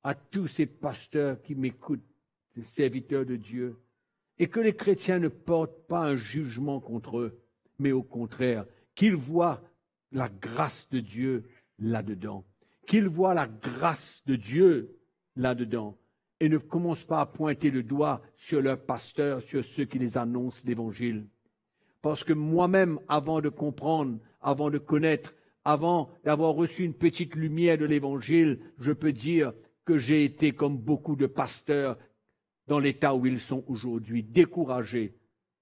à tous ces pasteurs qui m'écoutent, ces serviteurs de Dieu, et que les chrétiens ne portent pas un jugement contre eux, mais au contraire, qu'ils voient la grâce de Dieu là-dedans, qu'ils voient la grâce de Dieu là-dedans, et ne commencent pas à pointer le doigt sur leurs pasteurs, sur ceux qui les annoncent l'Évangile. Parce que moi-même, avant de comprendre, avant de connaître, avant d'avoir reçu une petite lumière de l'Évangile, je peux dire que j'ai été comme beaucoup de pasteurs dans l'état où ils sont aujourd'hui, découragés.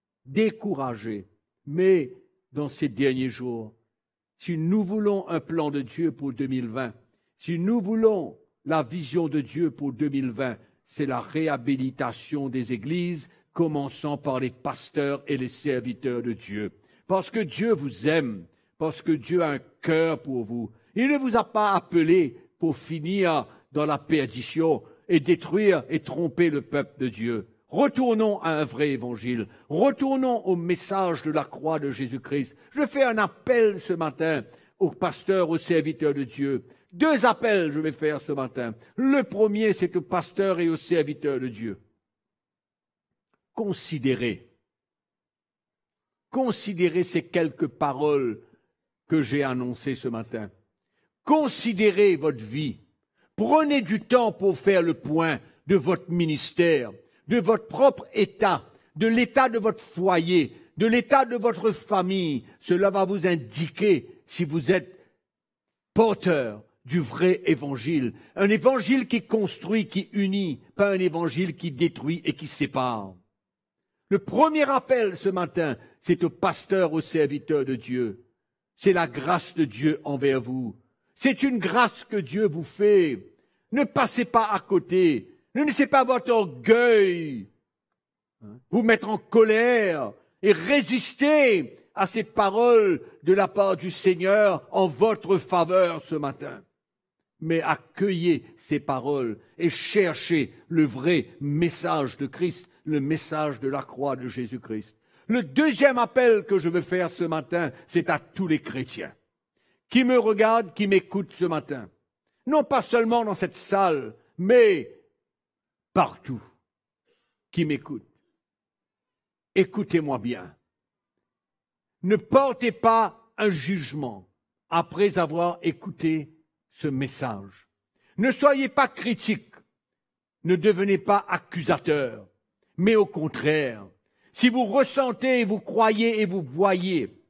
Mais dans ces derniers jours, si nous voulons un plan de Dieu pour 2020, si nous voulons la vision de Dieu pour 2020, c'est la réhabilitation des églises, commençant par les pasteurs et les serviteurs de Dieu. Parce que Dieu vous aime, parce que Dieu a un cœur pour vous. Il ne vous a pas appelé pour finir dans la perdition et détruire et tromper le peuple de Dieu. Retournons à un vrai évangile. Retournons au message de la croix de Jésus-Christ. Je fais un appel ce matin aux pasteurs, aux serviteurs de Dieu. 2 appels je vais faire ce matin. Le premier, c'est aux pasteurs et aux serviteurs de Dieu. Considérez ces quelques paroles que j'ai annoncées ce matin. Considérez votre vie. Prenez du temps pour faire le point de votre ministère, de votre propre état, de l'état de votre foyer, de l'état de votre famille. Cela va vous indiquer si vous êtes porteur du vrai évangile. Un évangile qui construit, qui unit, pas un évangile qui détruit et qui sépare. Le premier appel ce matin, c'est aux pasteurs, aux serviteurs de Dieu. C'est la grâce de Dieu envers vous. C'est une grâce que Dieu vous fait. Ne passez pas à côté. Ne laissez pas votre orgueil vous mettre en colère et résister à ces paroles de la part du Seigneur en votre faveur ce matin. Mais accueillez ces paroles et cherchez le vrai message de Christ, le message de la croix de Jésus-Christ. Le deuxième appel que je veux faire ce matin, c'est à tous les chrétiens qui me regardent, qui m'écoutent ce matin. Non pas seulement dans cette salle, mais partout, qui m'écoutent. Écoutez-moi bien. Ne portez pas un jugement après avoir écouté ce message. Ne soyez pas critique, ne devenez pas accusateur, mais au contraire, si vous ressentez, vous croyez et vous voyez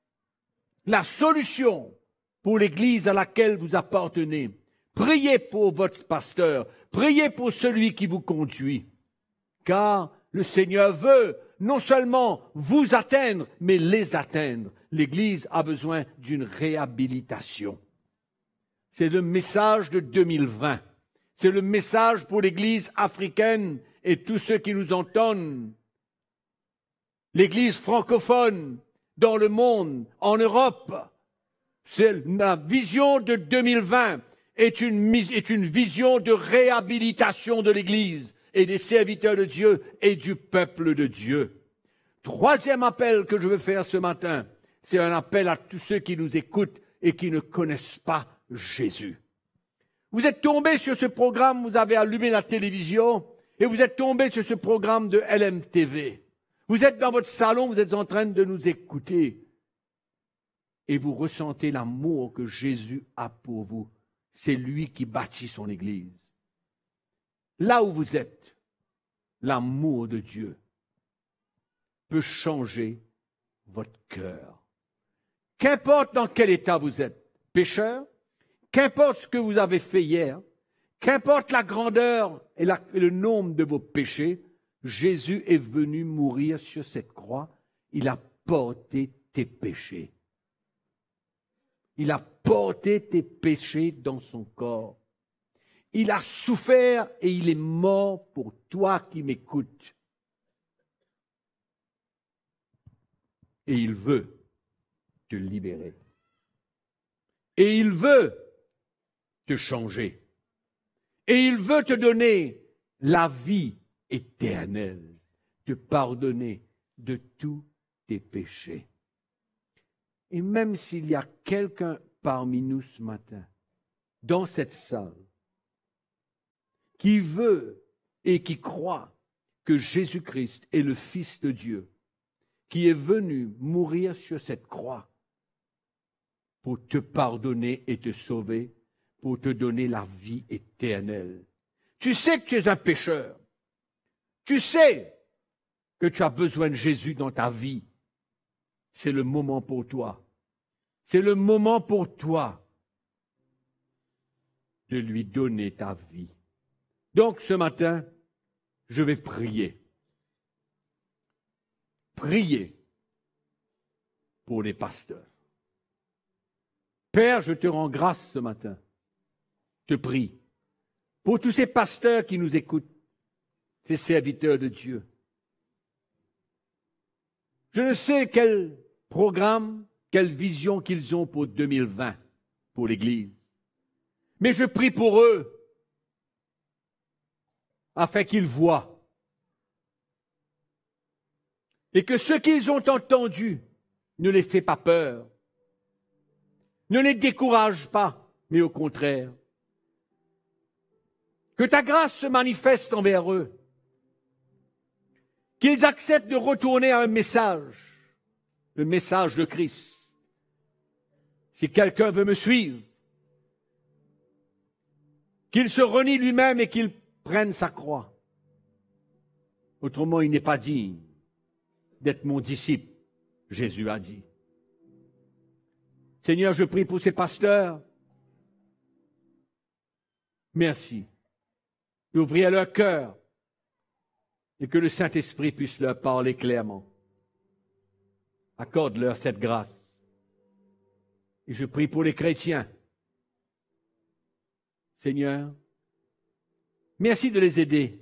la solution pour l'Église à laquelle vous appartenez, priez pour votre pasteur, priez pour celui qui vous conduit, car le Seigneur veut non seulement vous atteindre, mais les atteindre. L'Église a besoin d'une réhabilitation. C'est le message de 2020. C'est le message pour l'Église africaine et tous ceux qui nous entendent. L'Église francophone dans le monde, en Europe. C'est la vision de 2020 est une vision de réhabilitation de l'Église et des serviteurs de Dieu et du peuple de Dieu. Troisième appel que je veux faire ce matin, c'est un appel à tous ceux qui nous écoutent et qui ne connaissent pas Jésus. Vous êtes tombés sur ce programme, vous avez allumé la télévision et vous êtes tombés sur ce programme de LMTV. Vous êtes dans votre salon, vous êtes en train de nous écouter et vous ressentez l'amour que Jésus a pour vous. C'est lui qui bâtit son Église. Là où vous êtes, l'amour de Dieu peut changer votre cœur. Qu'importe dans quel état vous êtes, pécheur, qu'importe ce que vous avez fait hier, qu'importe la grandeur et le nombre de vos péchés, Jésus est venu mourir sur cette croix. Il a porté tes péchés. Il a porté tes péchés dans son corps. Il a souffert et il est mort pour toi qui m'écoutes. Et il veut te libérer. Et il veut te changer. Et il veut te donner la vie éternelle, te pardonner de tous tes péchés. Et même s'il y a quelqu'un parmi nous ce matin, dans cette salle, qui veut et qui croit que Jésus-Christ est le Fils de Dieu, qui est venu mourir sur cette croix pour te pardonner et te sauver, pour te donner la vie éternelle. Tu sais que tu es un pécheur. Tu sais que tu as besoin de Jésus dans ta vie. C'est le moment pour toi. C'est le moment pour toi de lui donner ta vie. Donc, ce matin, je vais prier. Prier pour les pasteurs. Père, je te rends grâce ce matin. Je te prie pour tous ces pasteurs qui nous écoutent, ces serviteurs de Dieu. Je ne sais quel programme, quelle vision qu'ils ont pour 2020, pour l'Église. Mais je prie pour eux, afin qu'ils voient. Et que ce qu'ils ont entendu ne les fait pas peur, ne les décourage pas, mais au contraire. Que ta grâce se manifeste envers eux, qu'ils acceptent de retourner à un message, le message de Christ. Si quelqu'un veut me suivre, qu'il se renie lui-même et qu'il prenne sa croix. Autrement, il n'est pas digne d'être mon disciple, Jésus a dit. Seigneur, je prie pour ces pasteurs. Merci d'ouvrir leur cœur et que le Saint-Esprit puisse leur parler clairement. Accorde-leur cette grâce. Et je prie pour les chrétiens. Seigneur, merci de les aider.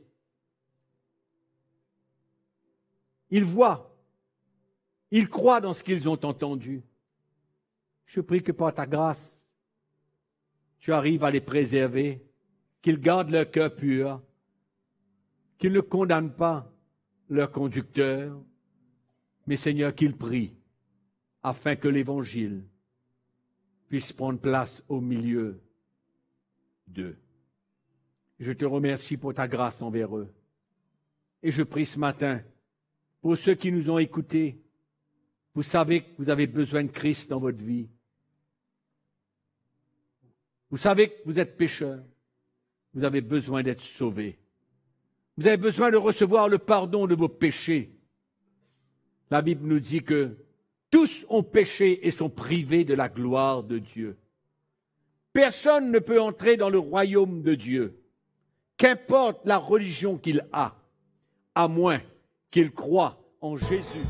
Ils voient, ils croient dans ce qu'ils ont entendu. Je prie que par ta grâce, tu arrives à les préserver, qu'ils gardent leur cœur pur, qu'ils ne condamnent pas leur conducteur, mais Seigneur, qu'ils prient afin que l'Évangile puisse prendre place au milieu d'eux. Je te remercie pour ta grâce envers eux. Et je prie ce matin pour ceux qui nous ont écoutés. Vous savez que vous avez besoin de Christ dans votre vie. Vous savez que vous êtes pécheurs. Vous avez besoin d'être sauvés. Vous avez besoin de recevoir le pardon de vos péchés. La Bible nous dit que tous ont péché et sont privés de la gloire de Dieu. Personne ne peut entrer dans le royaume de Dieu, qu'importe la religion qu'il a, à moins qu'il croie en Jésus.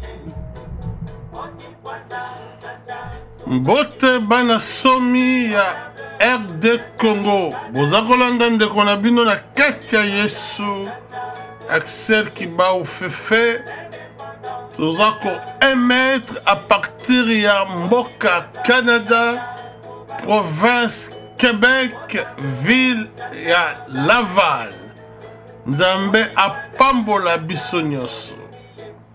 Mbote bana somi ya RD Congo. Boza kolanda ndeko na bino na kati ya Yesu. Axel Kibao Fefe. Toza ko émettre à partir ya Mboka Canada, province Québec, ville ya Laval. Nzambe apambola biso nyonso.